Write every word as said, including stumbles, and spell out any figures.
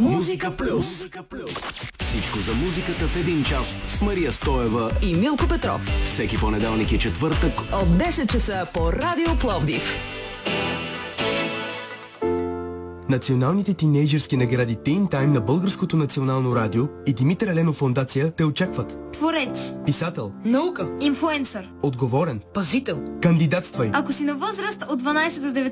Музика Плюс. Всичко за музиката в един час с Мария Стоева и Милко Петров. Всеки понеделник и четвъртък от десет часа по Радио Пловдив. Националните тинейджърски награди Teen Time на Българското национално радио и Димитър Еленов фондация те очакват. Творец, писател, наука, инфлуенсър, отговорен, пазител. кандидатствай. Ако си на възраст от дванайсет до деветнайсет